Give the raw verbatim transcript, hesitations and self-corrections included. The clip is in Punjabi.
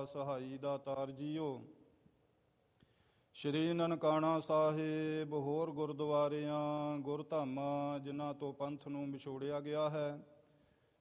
ਸਹਾਈ ਦਾਤਾਰ ਜੀਓ। ਸ਼੍ਰੀ ਨਨਕਾਣਾ ਸਾਹਿਬ ਹੋਰ ਗੁਰਦੁਆਰਿਆਂ ਗੁਰਧਾਮਾਂ ਜਿਨ੍ਹਾਂ ਤੋਂ ਪੰਥ ਨੂੰ ਵਿਛੋੜਿਆ ਗਿਆ ਹੈ,